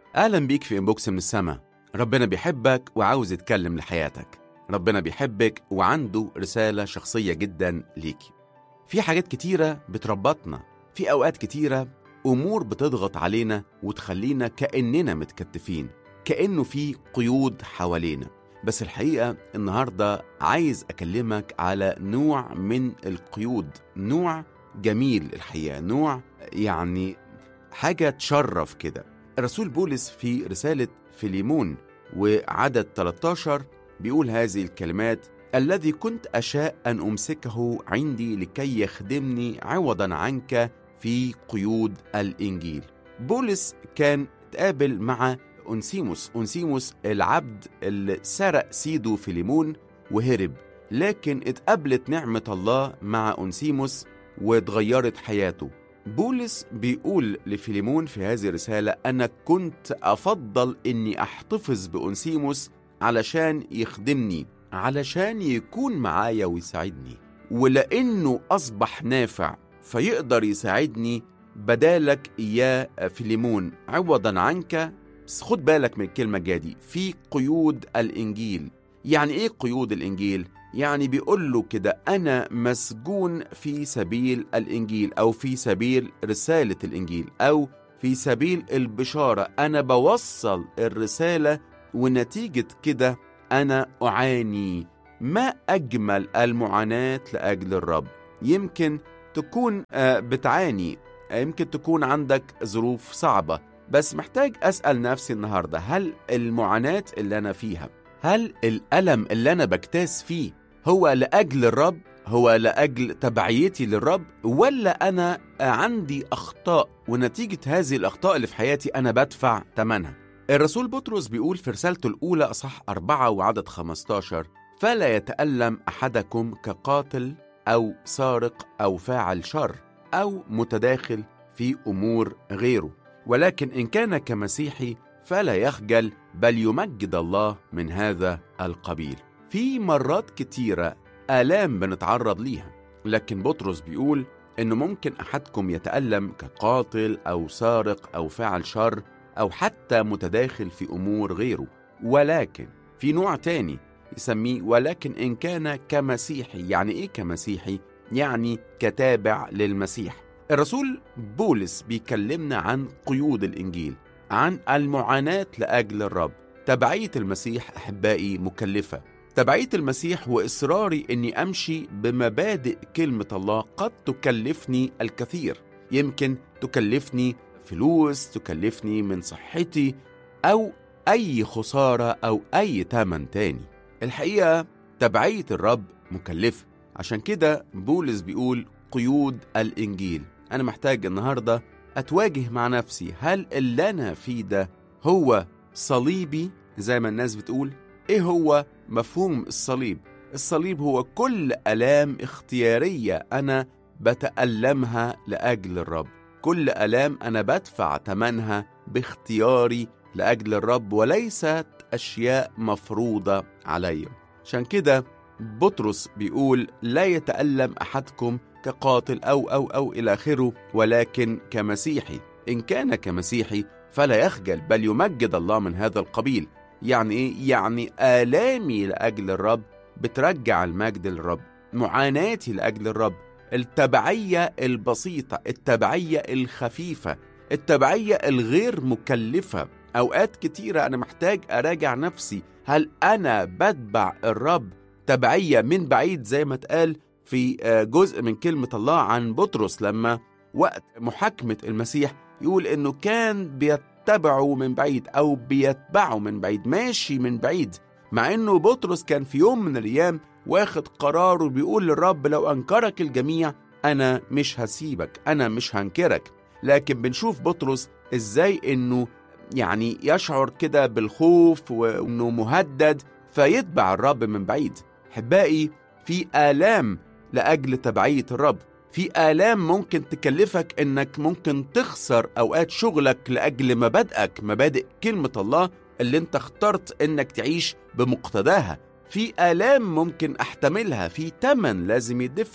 أهلا بيك في إنبوكس من السما. ربنا بيحبك وعاوز يتكلم لحياتك. ربنا بيحبك وعنده رسالة شخصية جدا ليكي. في حاجات كتيرة بتربطنا، في أوقات كتيرة أمور بتضغط علينا وتخلينا كأننا متكتفين، كأنه في قيود حوالينا. بس الحقيقة النهاردة عايز أكلمك على نوع من القيود، نوع جميل الحقيقة، نوع يعني حاجة تشرف كده. الرسول بولس في رسالة فيليمون وعدد 13 بيقول هذه الكلمات: الذي كنت أشاء أن أمسكه عندي لكي يخدمني عوضا عنك في قيود الإنجيل. بولس كان تقابل مع أنسيموس العبد اللي سرق سيده فيليمون وهرب، لكن اتقابلت نعمة الله مع أنسيموس واتغيرت حياته. بولس بيقول لفيليمون في هذه الرسالة: أنا كنت أفضل أني أحتفظ بأنسيموس علشان يخدمني، علشان يكون معايا ويساعدني، ولأنه أصبح نافع فيقدر يساعدني بدالك يا فيليمون عوضا عنك. بس خد بالك من الكلمة جادي، في قيود الإنجيل. يعني إيه قيود الإنجيل؟ يعني بيقول له كده: أنا مسجون في سبيل الإنجيل، أو في سبيل رسالة الإنجيل، أو في سبيل البشارة. أنا بوصل الرسالة ونتيجة كده أنا أعاني. ما أجمل المعاناة لأجل الرب. يمكن تكون بتعاني، يمكن تكون عندك ظروف صعبة، بس محتاج أسأل نفسي النهاردة: هل المعاناة اللي أنا فيها، هل الألم اللي أنا بكتاس فيه هو لأجل الرب، هو لأجل تبعيتي للرب، ولا أنا عندي أخطاء ونتيجة هذه الأخطاء اللي في حياتي أنا بدفع ثمنها؟ الرسول بطرس بيقول في رسالته الأولى أصحاح 4 وعدد 15: فلا يتألم أحدكم كقاتل أو سارق أو فاعل شر أو متداخل في أمور غيره، ولكن إن كان كمسيحي فلا يخجل بل يمجد الله من هذا القبيل. في مرات كتيرة آلام بنتعرض ليها، لكن بطرس بيقول إنه ممكن أحدكم يتألم كقاتل أو سارق أو فاعل شر أو حتى متداخل في أمور غيره، ولكن في نوع تاني يسميه ولكن إن كان كمسيحي. يعني إيه كمسيحي؟ يعني كتابع للمسيح. الرسول بولس بيكلمنا عن قيود الإنجيل، عن المعاناة لأجل الرب. تبعية المسيح أحبائي مكلفة. تبعية المسيح وإصراري أني أمشي بمبادئ كلمة الله قد تكلفني الكثير. يمكن تكلفني فلوس، تكلفني من صحتي، أو أي خسارة أو أي تمن تاني. الحقيقة تبعية الرب مكلفة، عشان كده بولس بيقول قيود الإنجيل. أنا محتاج النهاردة أتواجه مع نفسي، هل اللي أنا فيه ده هو صليبي زي ما الناس بتقول؟ إيه هو مفهوم الصليب؟ الصليب هو كل آلام اختيارية أنا بتألمها لأجل الرب، كل آلام أنا بدفع ثمنها باختياري لأجل الرب، وليست أشياء مفروضة علي. عشان كده بطرس بيقول: لا يتألم أحدكم كقاتل أو إلى آخره، ولكن كمسيحي. إن كان كمسيحي فلا يخجل بل يمجد الله من هذا القبيل. يعني إيه؟ يعني آلامي لأجل الرب بترجع المجد للرب، معاناتي لأجل الرب، التبعية البسيطة، التبعية الخفيفة، التبعية الغير مكلفة. أوقات كتيرة أنا محتاج أراجع نفسي، هل أنا بتبع الرب تبعية من بعيد زي ما اتقال في جزء من كلمة الله عن بطرس لما وقت محاكمة المسيح يقول إنه كان بيتبعه من بعيد أو بيتبعه من بعيد، ماشي من بعيد، مع إنه بطرس كان في يوم من الأيام واخد قرار وبيقول للرب: لو أنكرك الجميع أنا مش هسيبك، أنا مش هنكرك. لكن بنشوف بطرس إزاي إنه يعني يشعر كده بالخوف وإنه مهدد فيتبع الرب من بعيد. حبائي، في آلام لأجل تبعية الرب، في آلام ممكن تكلفك إنك ممكن تخسر أوقات شغلك لأجل مبادئ كلمة الله اللي انت اخترت إنك تعيش بمقتضاها. في آلام ممكن أحتملها، في تمن لازم يدفع.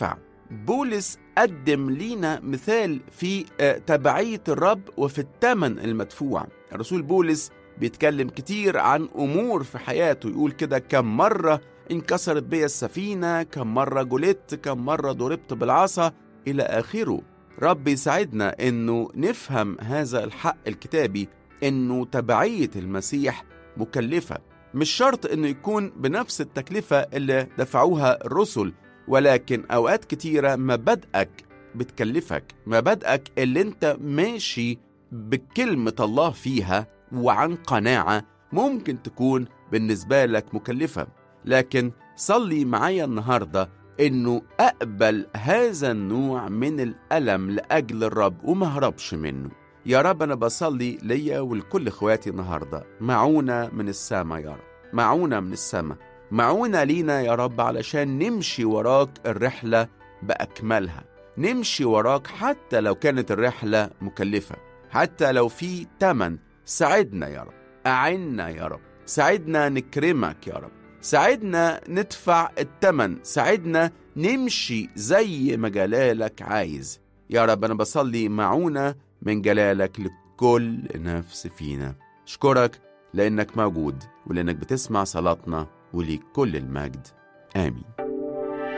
بولس قدم لينا مثال في تبعية الرب وفي الثمن المدفوع. الرسول بولس بيتكلم كتير عن أمور في حياته، يقول كده: كم مرة انكسرت بي السفينة، كم مرة جلدت، كم مرة ضربت بالعصا، إلى آخره. رب يساعدنا إنه نفهم هذا الحق الكتابي، إنه تبعية المسيح مكلفة. مش شرط إنه يكون بنفس التكلفة اللي دفعوها الرسل، ولكن أوقات كتيرة مبادئك بتكلفك، مبادئك اللي انت ماشي بكلمة الله فيها وعن قناعة ممكن تكون بالنسبة لك مكلفة. لكن صلي معايا النهاردة إنه أقبل هذا النوع من الألم لأجل الرب وما هربش منه. يا رب أنا بصلي ليا ولكل إخواتي النهاردة معونة من السماء يا رب، معونة من السماء، معونة لينا يا رب علشان نمشي وراك الرحلة بأكملها، نمشي وراك حتى لو كانت الرحلة مكلفة، حتى لو في تمن. ساعدنا يا رب، أعنا يا رب، ساعدنا نكرمك يا رب، ساعدنا ندفع التمن، ساعدنا نمشي زي ما جلالك عايز. يا رب أنا بصلي معونة من جلالك لكل نفس فينا. أشكرك لأنك موجود ولأنك بتسمع صلاتنا، وليك كل المجد. آمين.